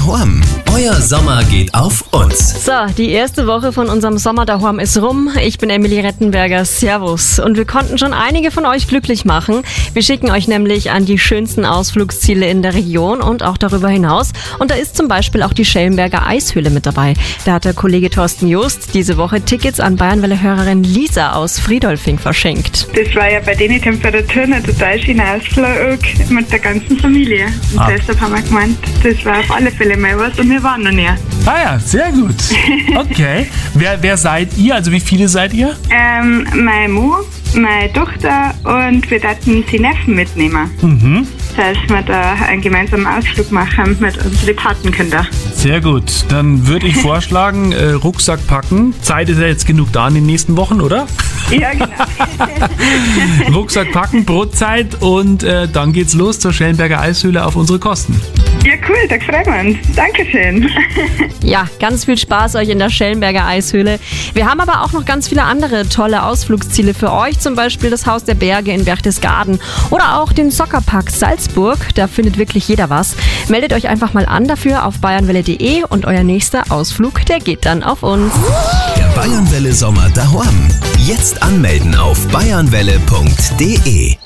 daheim. Euer Sommer geht auf uns. So, die erste Woche von unserem Sommer daheim ist rum. Ich bin Emily Rettenberger. Servus. Und wir konnten schon einige von euch glücklich machen. Wir schicken euch nämlich an die schönsten Ausflugsziele in der Region und auch darüber hinaus. Und da ist zum Beispiel auch die Schellenberger Eishöhle mit dabei. Da hat der Kollege Thorsten Joost diese Woche Tickets an Bayernwelle-Hörerin Lisa aus Friedolfing verschenkt. Das war ja bei den Temperaturen ein total schöner Ausflug mit der ganzen Familie. Und deshalb haben wir gemeint, das war auf alle Fälle mal was und wir waren noch nie. Ah ja, sehr gut. Okay. Wer seid ihr? Also wie viele seid ihr? Meine Mo, meine Tochter und wir dachten sie Neffen mitnehmen. Dass wir da einen gemeinsamen Ausflug machen mit unseren Patenkindern. Sehr gut. Dann würde ich vorschlagen, Rucksack packen. Zeit ist ja jetzt genug da in den nächsten Wochen, oder? Ja, genau. Rucksack packen, Brotzeit und dann geht's los zur Schellenberger Eishöhle auf unsere Kosten. Ja, cool, da freuen wir uns. Dankeschön. Ja, ganz viel Spaß euch in der Schellenberger Eishöhle. Wir haben aber auch noch ganz viele andere tolle Ausflugsziele für euch. Zum Beispiel das Haus der Berge in Berchtesgaden oder auch den Soccerpark Salzburg. Da findet wirklich jeder was. Meldet euch einfach mal an dafür auf bayernwelle.de und euer nächster Ausflug, der geht dann auf uns. Der Bayernwelle Sommer daheim. Jetzt anmelden auf bayernwelle.de.